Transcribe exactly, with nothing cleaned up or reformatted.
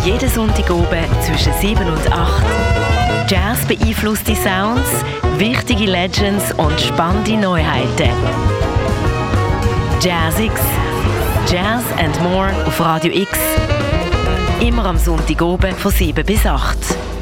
Jeden Sonntag oben zwischen sieben und acht. Jazz beeinflusste Sounds, wichtige Legends und spannende Neuheiten. Jazzix, Jazz and More auf Radio X. Immer am Sonntag oben von sieben bis acht.